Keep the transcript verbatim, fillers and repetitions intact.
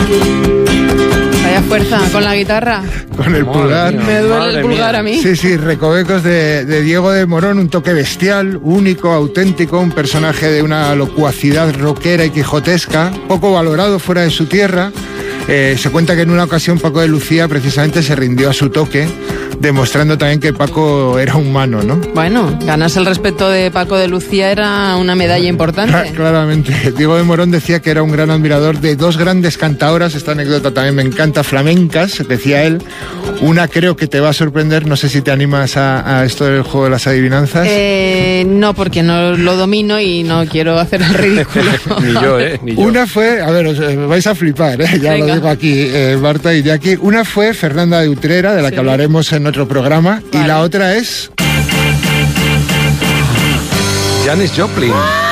Vaya fuerza, con la guitarra. Con el Madre pulgar. mía. Me duele Madre el pulgar mía. a mí. Sí, sí, Recovecos de, de Diego de Morón, un toque bestial, único, auténtico, un personaje de una locuacidad rockera y quijotesca, poco valorado fuera de su tierra. Eh, se cuenta que en una ocasión Paco de Lucía precisamente se rindió a su toque, demostrando también que Paco era humano, ¿no? Bueno, ganarse el respeto de Paco de Lucía era una medalla importante. Claramente. Diego de Morón decía que era un gran admirador de dos grandes cantaoras, esta anécdota también me encanta, flamencas, decía él. Una creo que te va a sorprender, no sé si te animas a, a esto del juego de las adivinanzas. Eh, no, porque no lo domino y no quiero hacer el ridículo. Ni yo, ¿eh? Ni yo. Una fue, a ver, os eh, vais a flipar, ¿eh? Ya Venga. lo digo aquí, eh, Marta y Jackie. Una fue Fernanda de Utrera, de la Sí. que hablaremos en otro programa, Vale. y la otra es... Janis Joplin.